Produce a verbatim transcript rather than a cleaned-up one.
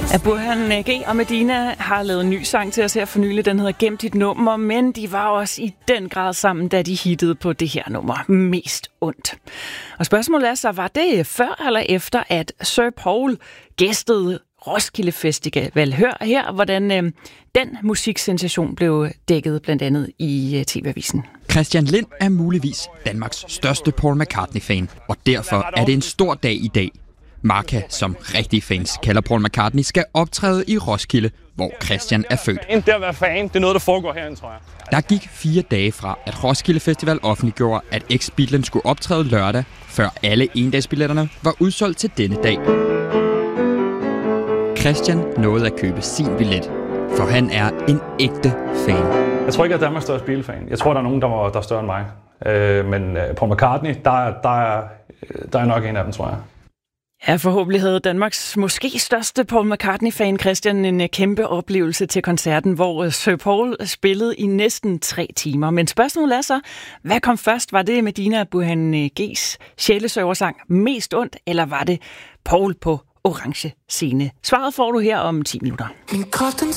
Burhan G og Medina har lavet en ny sang til os her for nylig. Den hedder Gem dit nummer, men de var også i den grad sammen, da de hittede på det her nummer Mest ondt. Og spørgsmålet er så, var det før eller efter, at Sir Paul gæstede Roskilde Festival? Hør her, hvordan øh, den musiksensation blev dækket blandt andet i øh, T V-avisen. Christian Lind er muligvis Danmarks største Paul McCartney-fan, og derfor er det en stor dag i dag. Marca, som rigtige fans kalder Paul McCartney, skal optræde i Roskilde, hvor Christian er født. Det at være fan, det er noget, der foregår herinde, tror jeg. Der gik fire dage fra, at Roskilde Festival offentliggjorde, at X-Beatles skulle optræde lørdag, før alle endagsbilletterne var udsolgt til denne dag. Christian nåede at købe sin billet, for han er en ægte fan. Jeg tror ikke, at jeg er Danmarks største Beatle-fan. Jeg tror, der er nogen, der, var, der er større end mig. Øh, men Paul McCartney, der, der, er, der er nok en af dem, tror jeg. Ja, forhåbentlig havde Danmarks måske største Paul McCartney-fan Christian en kæmpe oplevelse til koncerten, hvor Sir Paul spillede i næsten tre timer. Men spørgsmålet er så, hvad kom først? Var det Medina Burhan G's sjælesørgersang Mest ondt, eller var det Paul på orange scene? Svaret får du her om ti minutter.